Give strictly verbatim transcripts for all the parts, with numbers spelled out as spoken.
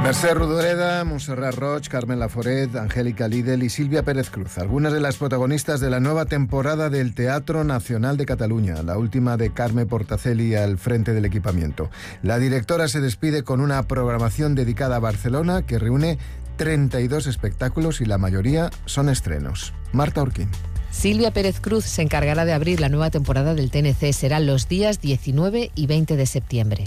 Mercè Rodoreda, Montserrat Roig, Carmen Laforet, Angélica Lidl y Silvia Pérez Cruz, algunas de las protagonistas de la nueva temporada del Teatro Nacional de Cataluña, la última de Carme Portacelli al frente del equipamiento. La directora se despide con una programación dedicada a Barcelona que reúne treinta y dos espectáculos y la mayoría son estrenos. Marta Urquín. Silvia Pérez Cruz se encargará de abrir la nueva temporada del T N C. Serán los días diecinueve y veinte de septiembre.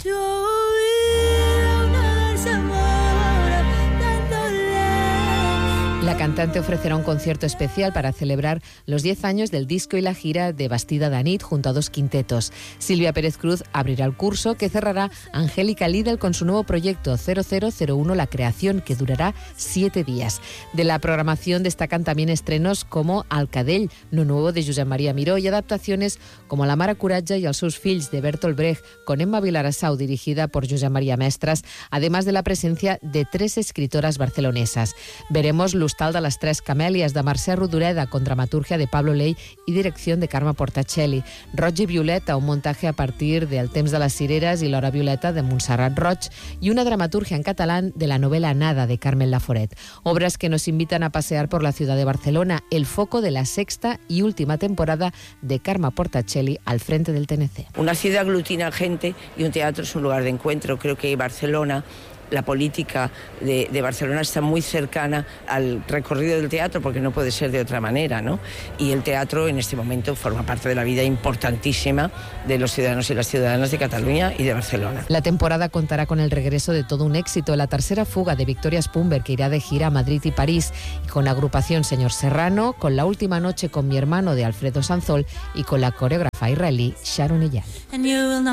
La cantante ofrecerá un concierto especial para celebrar los diez años del disco y la gira de Bastida d'Anit junto a dos quintetos. Silvia Pérez Cruz abrirá el curso que cerrará Angélica Lidl con su nuevo proyecto cero cero cero uno La Creación, que durará siete días. De la programación destacan también estrenos como Alcadell, no nuevo de Josep Maria Miró, y adaptaciones como La Mare Coratge y els seus fills de Bertolt Brecht, con Emma Vilarassau, dirigida por Josep Maria Mestres, además de la presencia de tres escritoras barcelonesas. Veremos L'Hostal de les Tres Camèlies de Mercè Rodoreda, con dramaturgia de Pablo Ley y dirección de Carme Portacelli. Roig i Violeta, un montaje a partir de El temps de les cireres y L'hora violeta de Montserrat Roig, y una dramaturgia en catalán de la novela Nada de Carmen Laforet. Obras que nos invitan a pasear por la ciudad de Barcelona, el foco de la sexta y última temporada de Carme Portacelli al frente del T N C. Una ciudad aglutina gente y un teatro es un lugar de encuentro. Creo que Barcelona, la política de, de Barcelona está muy cercana al recorrido del teatro, porque no puede ser de otra manera, ¿no? Y el teatro en este momento forma parte de la vida importantísima de los ciudadanos y las ciudadanas de Cataluña y de Barcelona. La temporada contará con el regreso de todo un éxito, la tercera fuga de Victoria Spumber, que irá de gira a Madrid y París, y con la agrupación Señor Serrano, con La última noche con mi hermano de Alfredo Sanzol y con la coreógrafa israelí Sharon Eyal.